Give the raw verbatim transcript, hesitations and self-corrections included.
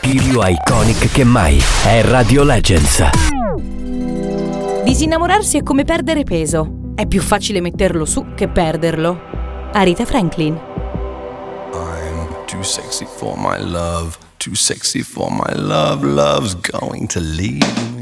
Più iconic che mai è Radio Legends. Disinnamorarsi è come perdere peso. È più facile metterlo su che perderlo. Aretha Franklin. I'm too sexy for my love, too sexy for my love, love's going to leave me.